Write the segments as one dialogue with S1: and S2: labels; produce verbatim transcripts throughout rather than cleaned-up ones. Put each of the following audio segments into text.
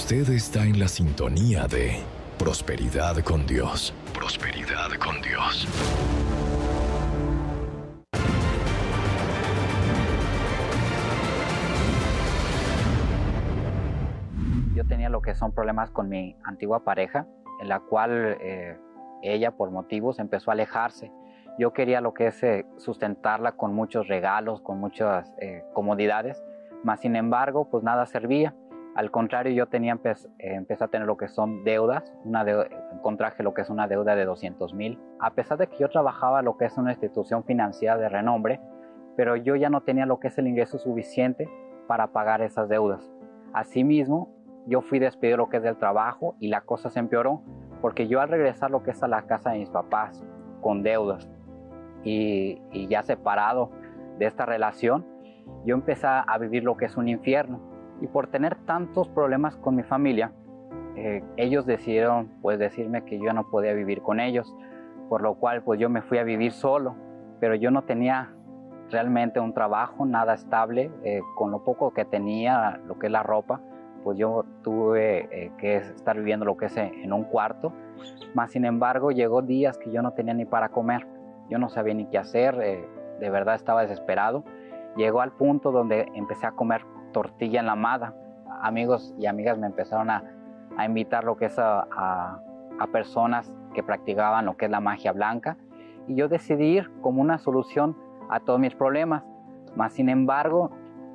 S1: Usted está en la sintonía de Prosperidad con Dios. Prosperidad con Dios.
S2: Yo tenía lo que son problemas con mi antigua pareja, en la cual eh, ella por motivos empezó a alejarse. Yo quería lo que es eh, sustentarla con muchos regalos, con muchas eh, comodidades, mas sin embargo pues nada servía. Al contrario, yo tenía, empe- eh, empecé a tener lo que son deudas, una de- contraje lo que es una deuda de doscientos mil. A pesar de que yo trabajaba lo que es una institución financiera de renombre, pero yo ya no tenía lo que es el ingreso suficiente para pagar esas deudas. Asimismo, yo fui despedido lo que es del trabajo y la cosa se empeoró, porque yo al regresar lo que es a la casa de mis papás con deudas y, y ya separado de esta relación, yo empecé a vivir lo que es un infierno. Y por tener tantos problemas con mi familia, eh, ellos decidieron pues decirme que yo no podía vivir con ellos, por lo cual pues yo me fui a vivir solo, pero yo no tenía realmente un trabajo, nada estable, eh, con lo poco que tenía, lo que es la ropa, pues yo tuve eh, que estar viviendo lo que es en un cuarto, más sin embargo llegó días que yo no tenía ni para comer, yo no sabía ni qué hacer, eh, de verdad estaba desesperado. Llegó al punto donde empecé a comer tortilla enlamada. Amigos y amigas me empezaron a, a invitar lo que es a, a, a personas que practicaban lo que es la magia blanca, y yo decidí ir como una solución a todos mis problemas. Mas sin embargo,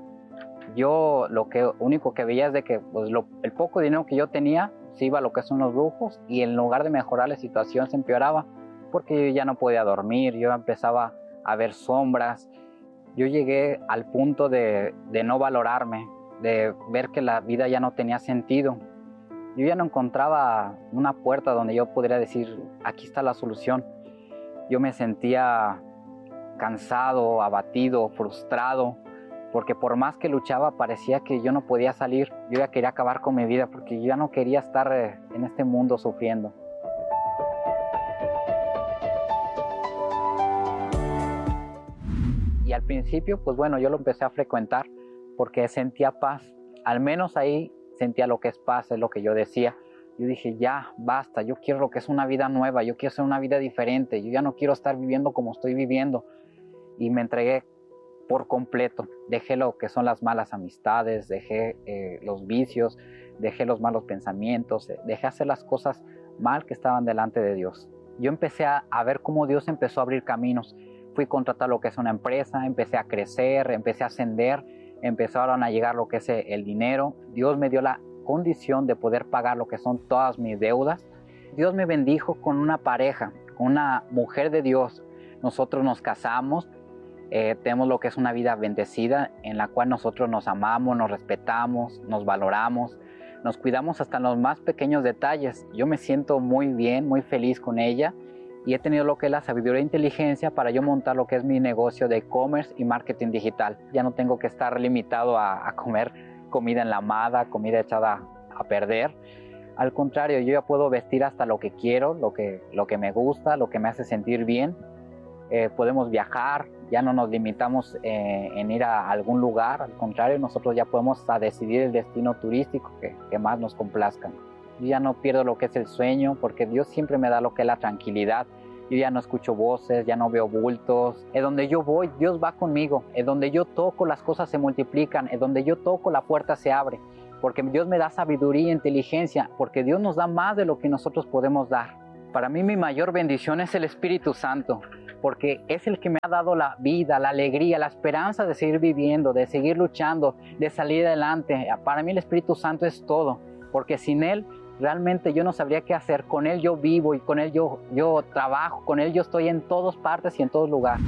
S2: yo lo que único que veía es de que pues, lo, el poco dinero que yo tenía se iba a lo que son los brujos, y en lugar de mejorar la situación se empeoraba, porque yo ya no podía dormir, yo empezaba a ver sombras. Yo llegué al punto de, de no valorarme, de ver que la vida ya no tenía sentido. Yo ya no encontraba una puerta donde yo pudiera decir, aquí está la solución. Yo me sentía cansado, abatido, frustrado, porque por más que luchaba parecía que yo no podía salir. Yo ya quería acabar con mi vida porque yo ya no quería estar en este mundo sufriendo. Y al principio, pues bueno, yo lo empecé a frecuentar porque sentía paz. Al menos ahí sentía lo que es paz, es lo que yo decía. Yo dije, ya, basta, yo quiero lo que es una vida nueva, yo quiero hacer una vida diferente, yo ya no quiero estar viviendo como estoy viviendo. Y me entregué por completo. Dejé lo que son las malas amistades, dejé eh, los vicios, dejé los malos pensamientos, dejé hacer las cosas mal que estaban delante de Dios. Yo empecé a, a ver cómo Dios empezó a abrir caminos. Fui a contratar lo que es una empresa, empecé a crecer, empecé a ascender, empezaron a llegar lo que es el dinero. Dios me dio la condición de poder pagar lo que son todas mis deudas. Dios me bendijo con una pareja, con una mujer de Dios. Nosotros nos casamos, eh, tenemos lo que es una vida bendecida en la cual nosotros nos amamos, nos respetamos, nos valoramos, nos cuidamos hasta en los más pequeños detalles. Yo me siento muy bien, muy feliz con ella. Y he tenido lo que es la sabiduría e inteligencia para yo montar lo que es mi negocio de e-commerce y marketing digital. Ya no tengo que estar limitado a, a comer comida enlamada, comida echada a perder. Al contrario, yo ya puedo vestir hasta lo que quiero, lo que, lo que me gusta, lo que me hace sentir bien. Eh, podemos viajar, ya no nos limitamos eh, en ir a algún lugar. Al contrario, nosotros ya podemos a decidir el destino turístico que, que más nos complazca. Yo ya no pierdo lo que es el sueño, porque Dios siempre me da lo que es la tranquilidad. Yo ya no escucho voces, ya no veo bultos. Es donde yo voy, Dios va conmigo. Es donde yo toco, las cosas se multiplican. Es donde yo toco, la puerta se abre. Porque Dios me da sabiduría e inteligencia, porque Dios nos da más de lo que nosotros podemos dar. Para mí mi mayor bendición es el Espíritu Santo, porque es el que me ha dado la vida, la alegría, la esperanza de seguir viviendo, de seguir luchando, de salir adelante. Para mí el Espíritu Santo es todo, porque sin Él realmente yo no sabría qué hacer. Con Él yo vivo y con Él yo, yo trabajo, con Él yo estoy en todas partes y en todos lugares.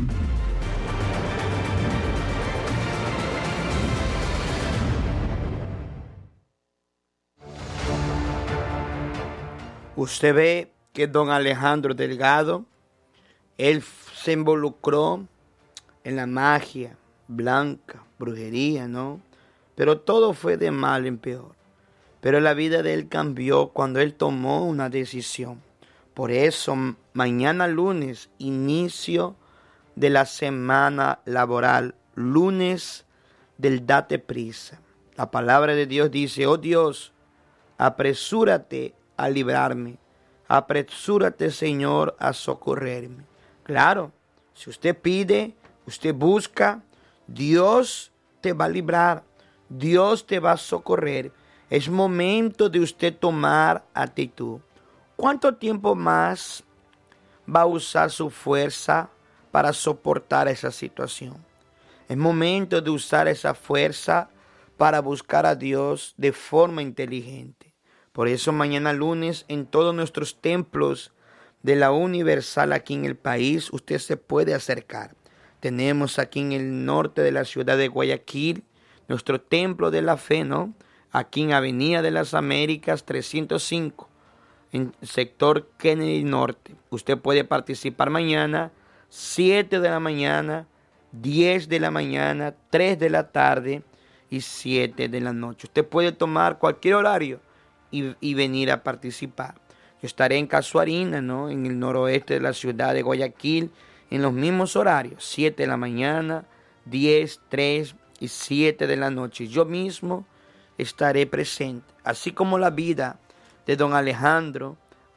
S3: Usted ve que don Alejandro Delgado, él se involucró en la magia blanca, brujería, ¿no? Pero todo fue de mal en peor. Pero la vida de él cambió cuando él tomó una decisión. Por eso, mañana lunes, inicio de la semana laboral, lunes del date prisa. La palabra de Dios dice, oh Dios, apresúrate a librarme. Apresúrate, Señor, a socorrerme. Claro, si usted pide, usted busca, Dios te va a librar. Dios te va a socorrer. Es momento de usted tomar actitud. ¿Cuánto tiempo más va a usar su fuerza para soportar esa situación? Es momento de usar esa fuerza para buscar a Dios de forma inteligente. Por eso mañana lunes en todos nuestros templos de la Universal aquí en el país usted se puede acercar. Tenemos aquí en el norte de la ciudad de Guayaquil nuestro templo de la fe, ¿no? Aquí en Avenida de las Américas trescientos cinco, en sector Kennedy Norte. Usted puede participar mañana, siete de la mañana, diez de la mañana, tres de la tarde y siete de la noche. Usted puede tomar cualquier horario y, y venir a participar. Yo estaré en Casuarina, ¿no? En el noroeste de la ciudad de Guayaquil, en los mismos horarios, siete de la mañana, diez, tres y siete de la noche. Yo mismo estaré presente. Así como la vida de don Alejandro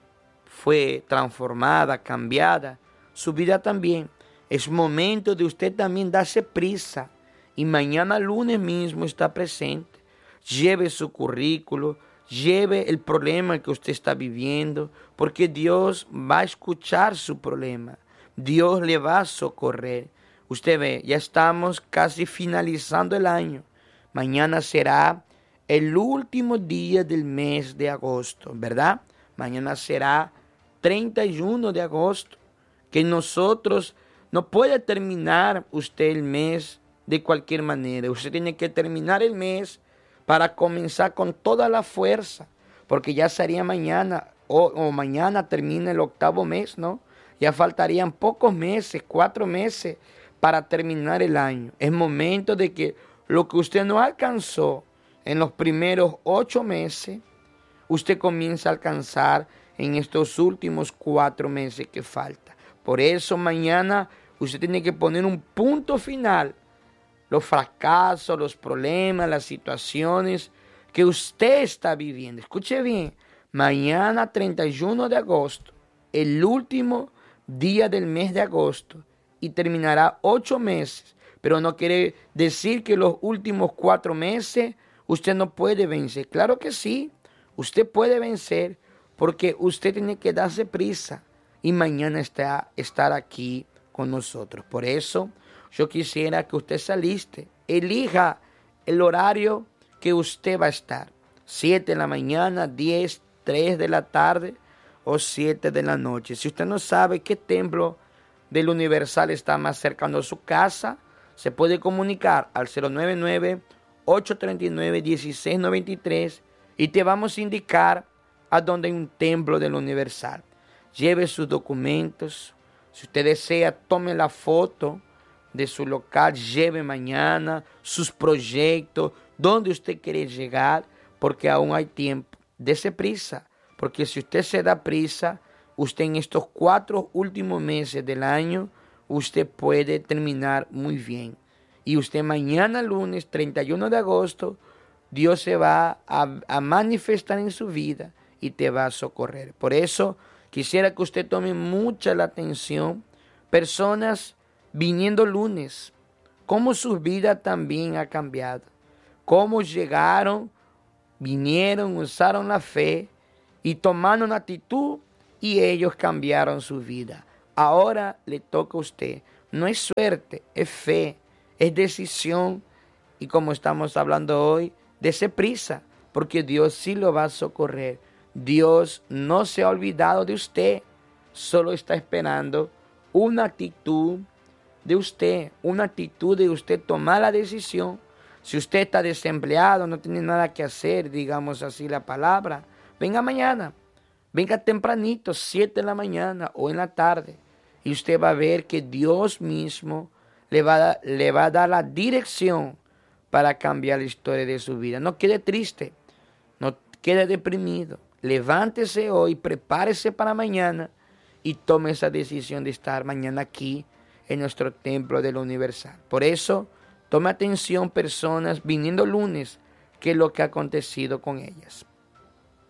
S3: fue transformada, cambiada, su vida también. Es momento de usted también darse prisa y mañana lunes mismo está presente. Lleve su currículo, lleve el problema que usted está viviendo, porque Dios va a escuchar su problema. Dios le va a socorrer. Usted ve, ya estamos casi finalizando el año. Mañana será el último día del mes de agosto, ¿verdad? Mañana será treinta y uno de agosto. Que nosotros no puede terminar usted el mes de cualquier manera. Usted tiene que terminar el mes para comenzar con toda la fuerza, porque ya sería mañana o, o mañana termina el octavo mes, ¿no? Ya faltarían pocos meses, cuatro meses para terminar el año. Es momento de que lo que usted no alcanzó en los primeros ocho meses, usted comienza a alcanzar en estos últimos cuatro meses que falta. Por eso mañana usted tiene que poner un punto final. Los fracasos, los problemas, las situaciones que usted está viviendo. Escuche bien, mañana treinta y uno de agosto, el último día del mes de agosto, y terminará ocho meses. Pero no quiere decir que los últimos cuatro meses usted no puede vencer. Claro que sí, usted puede vencer porque usted tiene que darse prisa y mañana está, estar aquí con nosotros. Por eso yo quisiera que usted se aliste, elija el horario que usted va a estar. siete de la mañana, diez, tres de la tarde o siete de la noche. Si usted no sabe qué templo del Universal está más cercano a su casa, se puede comunicar al cero nueve nueve, ocho tres nueve, uno seis nueve tres y te vamos a indicar a dónde hay un templo del Universal. Lleve sus documentos. Si usted desea, tome la foto de su local, lleve mañana sus proyectos, dónde usted quiere llegar, porque aún hay tiempo. Dese prisa, porque si usted se da prisa, usted en estos cuatro últimos meses del año, usted puede terminar muy bien. Y usted mañana lunes treinta y uno de agosto, Dios se va a, a manifestar en su vida y te va a socorrer. Por eso quisiera que usted tome mucha la atención. Personas viniendo lunes, cómo su vida también ha cambiado. Cómo llegaron, vinieron, usaron la fe y tomaron actitud y ellos cambiaron su vida. Ahora le toca a usted. No es suerte, es fe, es decisión. Y como estamos hablando hoy, dese prisa, porque Dios sí lo va a socorrer. Dios no se ha olvidado de usted, solo está esperando una actitud de usted, una actitud de usted tomar la decisión. Si usted está desempleado, no tiene nada que hacer, digamos así la palabra, venga mañana, venga tempranito, siete de la mañana o en la tarde, y usted va a ver que Dios mismo le va a, le va a dar la dirección para cambiar la historia de su vida. No quede triste, no quede deprimido. Levántese hoy, prepárese para mañana y tome esa decisión de estar mañana aquí en nuestro templo del Universal. Por eso, tome atención personas viniendo lunes, qué es lo que ha acontecido con ellas.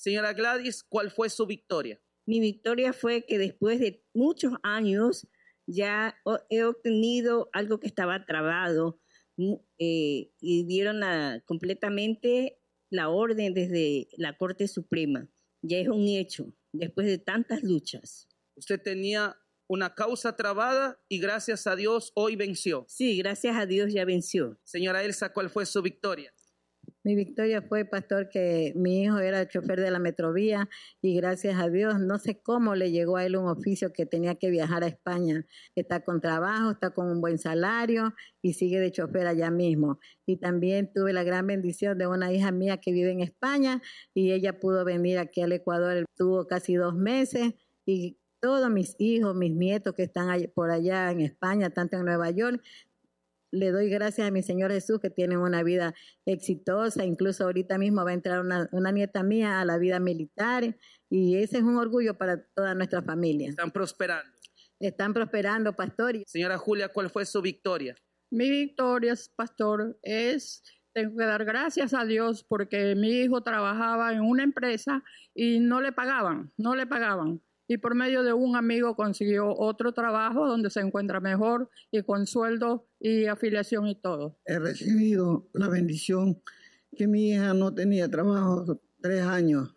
S4: Señora Gladys, ¿cuál fue su victoria?
S5: Mi victoria fue que después de muchos años ya he obtenido algo que estaba trabado eh, y dieron la, completamente la orden desde la Corte Suprema. Ya es un hecho, después de tantas luchas.
S4: Usted tenía una causa trabada y gracias a Dios hoy venció.
S5: Sí, gracias a Dios ya venció.
S4: Señora Elsa, ¿cuál fue su victoria?
S6: Mi victoria fue, pastor, que mi hijo era chofer de la Metrovía y gracias a Dios, no sé cómo le llegó a él un oficio que tenía que viajar a España. Está con trabajo, está con un buen salario y sigue de chofer allá mismo. Y también tuve la gran bendición de una hija mía que vive en España y ella pudo venir aquí al Ecuador. Tuvo casi dos meses y todos mis hijos, mis nietos que están por allá en España, tanto en Nueva York, le doy gracias a mi Señor Jesús que tienen una vida exitosa. Incluso ahorita mismo va a entrar una, una nieta mía a la vida militar y ese es un orgullo para toda nuestra familia.
S4: Están prosperando.
S6: Están prosperando, pastor.
S4: Señora Julia, ¿cuál fue su victoria?
S7: Mi victoria, pastor, es, tengo que dar gracias a Dios porque mi hijo trabajaba en una empresa y no le pagaban, no le pagaban. Y por medio de un amigo consiguió otro trabajo donde se encuentra mejor y con sueldo y afiliación y todo.
S8: He recibido la bendición que mi hija no tenía trabajo tres años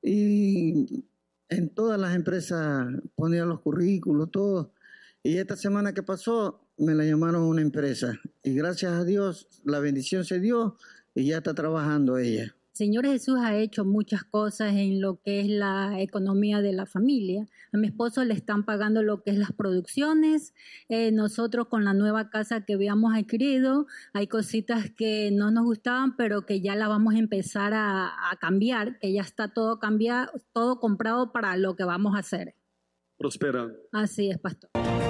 S8: y en todas las empresas ponía los currículos, todo. Y esta semana que pasó me la llamaron a una empresa y gracias a Dios la bendición se dio y ya está trabajando ella.
S9: Señor Jesús ha hecho muchas cosas en lo que es la economía de la familia. A mi esposo le están pagando lo que es las producciones. Eh, nosotros con la nueva casa que habíamos adquirido, hay cositas que no nos gustaban, pero que ya la vamos a empezar a, a cambiar, que ya está todo cambiado, todo comprado para lo que vamos a hacer.
S4: Prosperando.
S9: Así es, pastor.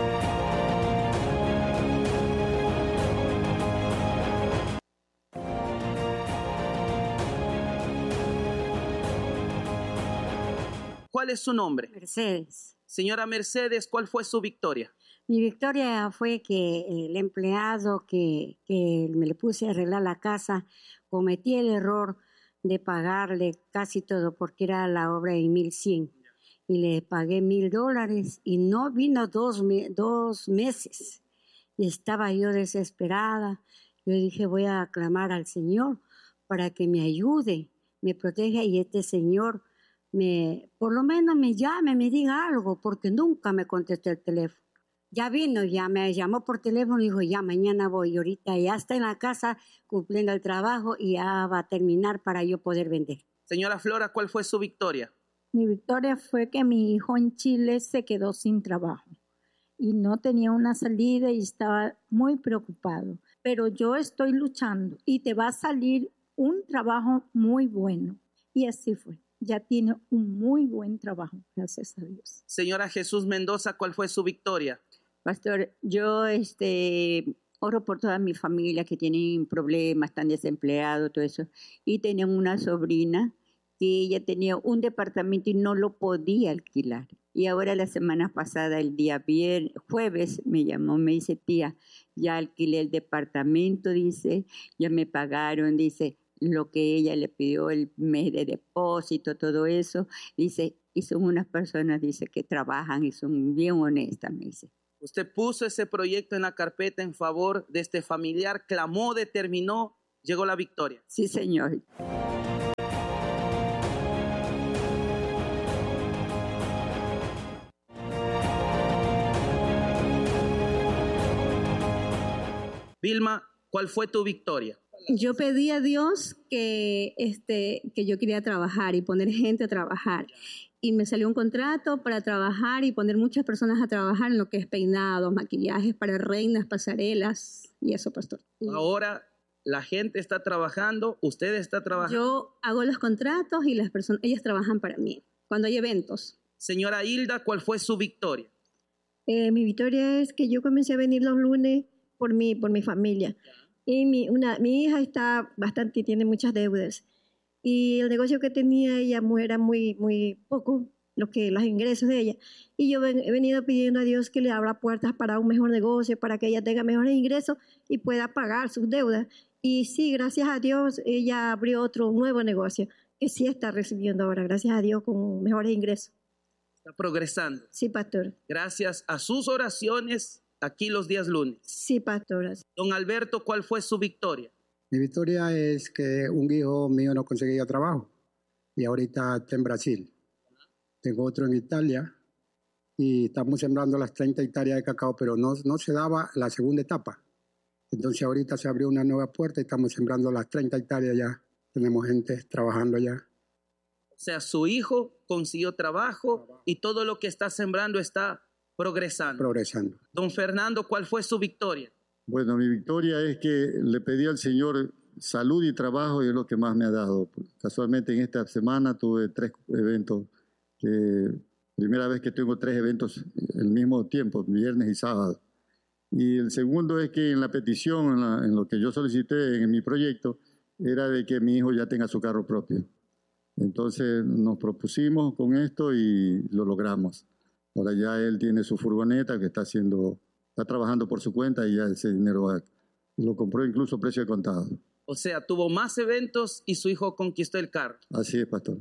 S4: ¿Cuál es su nombre?
S10: Mercedes.
S4: Señora Mercedes, ¿cuál fue su victoria?
S10: Mi victoria fue que el empleado que, que me le puse a arreglar la casa, cometí el error de pagarle casi todo porque era la obra de mil cien y le pagué mil dólares y no vino dos, dos meses y estaba yo desesperada. Yo dije voy a clamar al Señor para que me ayude, me proteja y este Señor me, por lo menos me llame, me diga algo, porque nunca me contestó el teléfono. Ya vino, ya me llamó por teléfono y dijo, ya mañana voy. Y ahorita ya está en la casa cumpliendo el trabajo y ya va a terminar para yo poder vender.
S4: Señora Flora, ¿cuál fue su victoria?
S11: Mi victoria fue que mi hijo en Chile se quedó sin trabajo y no tenía una salida y estaba muy preocupado. Pero yo estoy luchando y te va a salir un trabajo muy bueno. Y así fue. Ya tiene un muy buen trabajo, gracias a Dios.
S4: Señora Jesús Mendoza, ¿cuál fue su victoria?
S12: Pastor, yo este, oro por toda mi familia que tienen problemas, están desempleados, todo eso. Y tenía una sobrina que ella tenía un departamento y no lo podía alquilar. Y ahora la semana pasada, el día viernes, jueves, me llamó, me dice, tía, ya alquilé el departamento, dice, ya me pagaron, dice, lo que ella le pidió el mes de depósito, todo eso, dice, y son unas personas, dice, que trabajan y son bien honestas, me dice.
S4: Usted puso ese proyecto en la carpeta en favor de este familiar, clamó, determinó, llegó la victoria.
S12: Sí, señor.
S4: Vilma, ¿cuál fue tu victoria?
S5: Yo pedí a Dios que, este, que yo quería trabajar y poner gente a trabajar. Y me salió un contrato para trabajar y poner muchas personas a trabajar en lo que es peinados, maquillajes para reinas, pasarelas y eso, pastor.
S4: Ahora la gente está trabajando, usted está trabajando.
S5: Yo hago los contratos y las personas, ellas trabajan para mí cuando hay eventos.
S4: Señora Hilda, ¿cuál fue su victoria?
S13: Eh, mi victoria es que yo comencé a venir los lunes por mí, por mi familia. Y mi, una, mi hija está bastante, tiene muchas deudas. Y el negocio que tenía ella era muy, muy poco, lo que, los ingresos de ella. Y yo he venido pidiendo a Dios que le abra puertas para un mejor negocio, para que ella tenga mejores ingresos y pueda pagar sus deudas. Y sí, gracias a Dios, ella abrió otro nuevo negocio. que sí está recibiendo ahora, gracias a Dios, con mejores ingresos.
S4: Está progresando.
S13: Sí, pastor.
S4: Gracias a sus oraciones aquí los días lunes.
S13: Sí, pastora.
S4: Don Alberto, ¿cuál fue su victoria?
S14: Mi victoria es que un hijo mío no conseguía trabajo y ahorita está en Brasil. Tengo otro en Italia y estamos sembrando las treinta hectáreas de cacao, pero no, no se daba la segunda etapa. Entonces ahorita se abrió una nueva puerta y estamos sembrando las treinta hectáreas ya. Tenemos gente trabajando ya.
S4: O sea, su hijo consiguió trabajo y todo lo que está sembrando está progresando.
S14: Progresando.
S4: Don Fernando, ¿cuál fue su victoria?
S15: Bueno, mi victoria es que le pedí al Señor salud y trabajo y es lo que más me ha dado. Casualmente en esta semana tuve tres eventos. Que, primera vez que tengo tres eventos al mismo tiempo, viernes y sábado. Y el segundo es que en la petición, en, la, en lo que yo solicité en mi proyecto, era de que mi hijo ya tenga su carro propio. Entonces nos propusimos con esto y lo logramos. Ahora ya él tiene su furgoneta que está haciendo, está trabajando por su cuenta y ya ese dinero va, lo compró incluso a precio de contado.
S4: O sea, tuvo más eventos y su hijo conquistó el carro.
S15: Así es, pastor.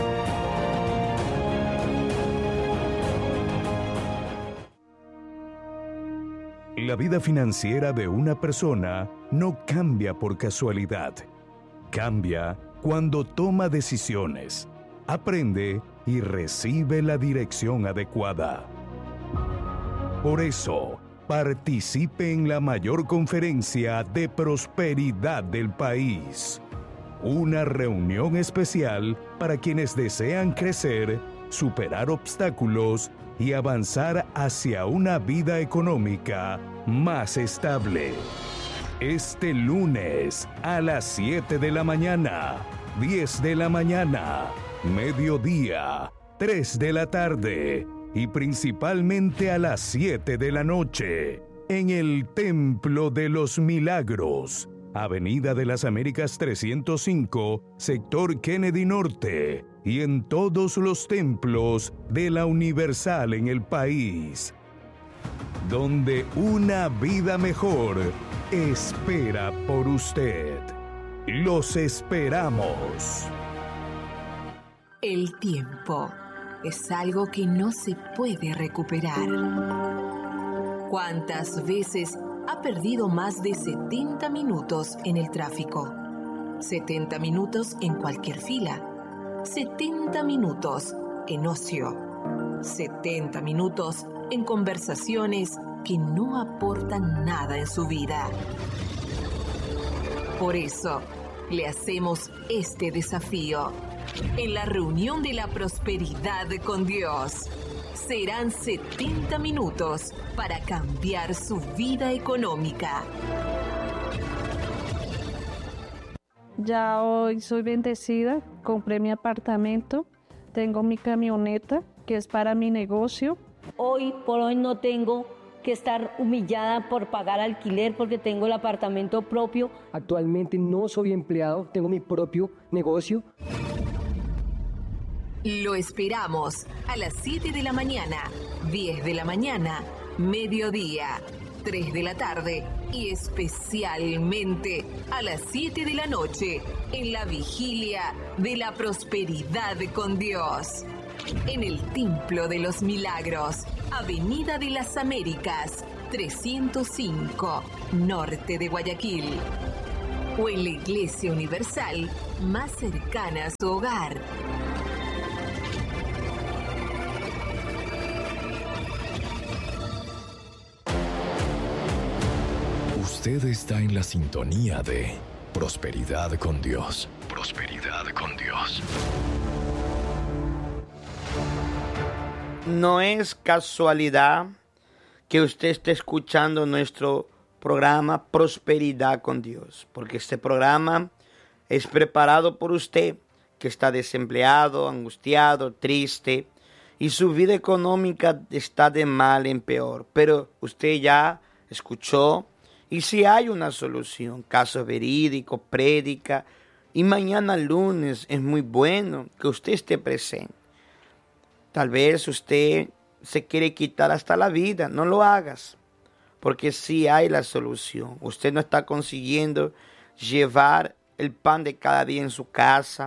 S16: La vida financiera de una persona no cambia por casualidad. Cambia cuando toma decisiones, aprende y recibe la dirección adecuada. Por eso, participe en la mayor conferencia de prosperidad del país. Una reunión especial para quienes desean crecer, superar obstáculos y avanzar hacia una vida económica más estable. Este lunes a las siete de la mañana, diez de la mañana, mediodía, tres de la tarde y principalmente a las siete de la noche en el Templo de los Milagros, Avenida de las Américas trescientos cinco, sector Kennedy Norte, y en todos los templos de la Universal en el país, donde una vida mejor espera por usted. Los esperamos.
S17: El tiempo es algo que no se puede recuperar. ¿Cuántas veces ha perdido más de setenta minutos en el tráfico? setenta minutos en cualquier fila. setenta minutos en ocio. setenta minutos en conversaciones que no aportan nada en su vida. Por eso, le hacemos este desafío. En la reunión de la prosperidad con Dios, serán setenta minutos para cambiar su vida económica.
S18: Ya hoy soy bendecida, compré mi apartamento, tengo mi camioneta que es para mi negocio.
S19: Hoy por hoy no tengo que estar humillada por pagar alquiler porque tengo el apartamento propio.
S20: Actualmente no soy empleado, tengo mi propio negocio.
S17: Lo esperamos a las siete de la mañana, diez de la mañana, mediodía, tres de la tarde y especialmente a las siete de la noche en la vigilia de la prosperidad con Dios. En el Templo de los Milagros, Avenida de las Américas, trescientos cinco, norte de Guayaquil. O en la Iglesia Universal más cercana a su hogar.
S1: Usted está en la sintonía de Prosperidad con Dios. Prosperidad con Dios.
S3: No es casualidad que usted esté escuchando nuestro programa Prosperidad con Dios, porque este programa es preparado por usted que está desempleado, angustiado, triste y su vida económica está de mal en peor, pero usted ya escuchó y si hay una solución, caso verídico, prédica, y mañana lunes es muy bueno que usted esté presente. Tal vez usted se quiere quitar hasta la vida, no lo hagas, porque sí hay la solución. Usted no está consiguiendo llevar el pan de cada día en su casa,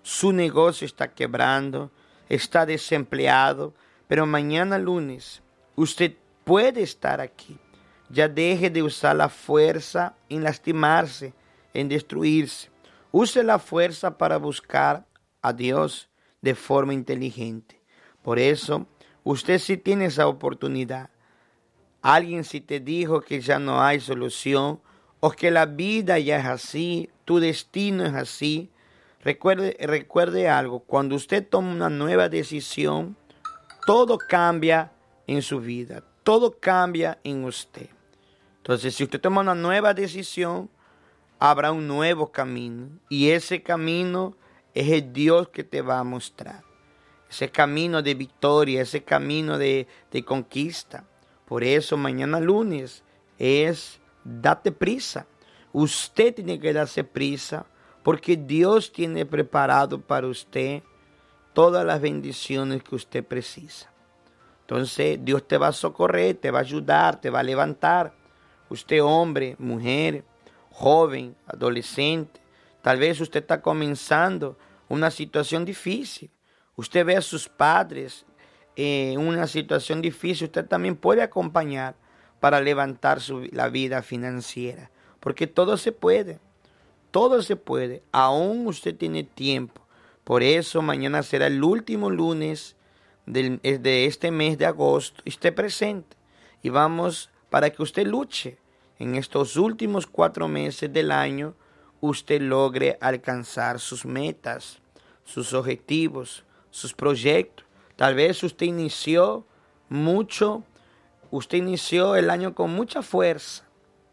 S3: su negocio está quebrando, está desempleado, pero mañana lunes usted puede estar aquí. Ya deje de usar la fuerza en lastimarse, en destruirse. Use la fuerza para buscar a Dios de forma inteligente. Por eso, usted sí tiene esa oportunidad. Alguien si te dijo que ya no hay solución o que la vida ya es así, tu destino es así, recuerde, recuerde algo, cuando usted toma una nueva decisión, todo cambia en su vida, todo cambia en usted. Entonces, si usted toma una nueva decisión, habrá un nuevo camino y ese camino es el Dios que te va a mostrar. Ese camino de victoria, ese camino de, de conquista. Por eso mañana lunes es date prisa. Usted tiene que darse prisa porque Dios tiene preparado para usted todas las bendiciones que usted precisa. Entonces Dios te va a socorrer, te va a ayudar, te va a levantar. Usted hombre, mujer, joven, adolescente, tal vez usted está comenzando una situación difícil. Usted ve a sus padres en una situación difícil, usted también puede acompañar para levantar su, la vida financiera. Porque todo se puede, todo se puede, aún usted tiene tiempo. Por eso mañana será el último lunes del, de este mes de agosto. Esté presente y vamos para que usted luche. En estos últimos cuatro meses del año, usted logre alcanzar sus metas, sus objetivos, sus proyectos. Tal vez usted inició mucho, usted inició el año con mucha fuerza.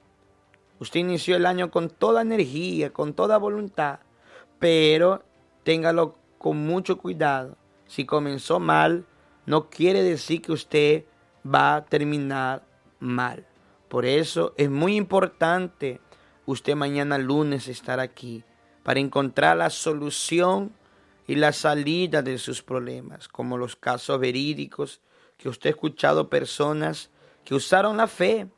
S3: Usted inició el año con toda energía, con toda voluntad, pero téngalo con mucho cuidado. Si comenzó mal, no quiere decir que usted va a terminar mal. Por eso es muy importante usted mañana lunes estar aquí para encontrar la solución y la salida de sus problemas, como los casos verídicos que usted ha escuchado personas que usaron la fe,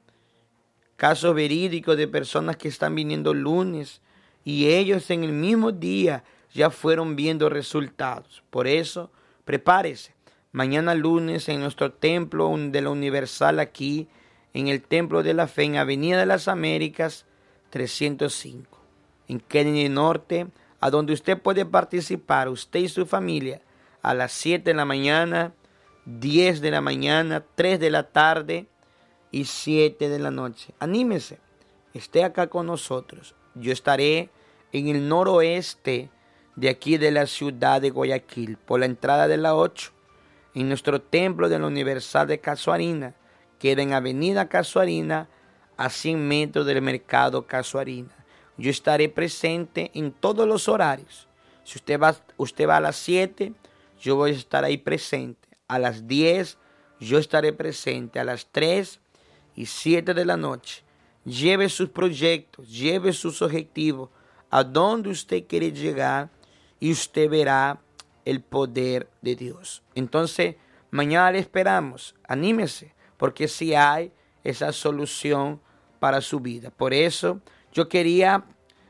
S3: casos verídicos de personas que están viniendo lunes y ellos en el mismo día ya fueron viendo resultados. Por eso, prepárese. Mañana lunes en nuestro templo de la Universal aquí, en el Templo de la Fe, en Avenida de las Américas, trescientos cinco, en Kennedy Norte, a donde usted puede participar, usted y su familia, a las siete de la mañana, diez de la mañana, tres de la tarde y siete de la noche. Anímese, esté acá con nosotros. Yo estaré en el noroeste de aquí de la ciudad de Guayaquil, por la entrada de la ocho, en nuestro templo de la Universal de Casuarina. Queda en Avenida Casuarina, a cien metros del mercado Casuarina. Yo estaré presente en todos los horarios. Si usted va, usted va a las siete, yo voy a estar ahí presente. A las diez, yo estaré presente. A las tres y siete de la noche. Lleve sus proyectos, lleve sus objetivos, a donde usted quiere llegar y usted verá el poder de Dios. Entonces, mañana le esperamos. Anímese, porque sí hay esa solución para su vida. Por eso yo quería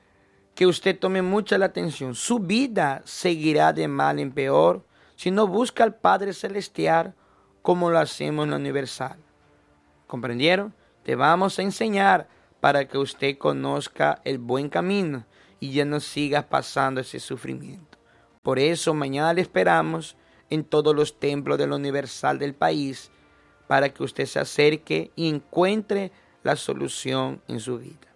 S3: que usted tome mucha la atención. Su vida seguirá de mal en peor si no busca al Padre Celestial como lo hacemos en la Universal. ¿Comprendieron? Te vamos a enseñar para que usted conozca el buen camino y ya no siga pasando ese sufrimiento. Por eso mañana le esperamos en todos los templos de la Universal del país, para que usted se acerque y encuentre la solución en su vida.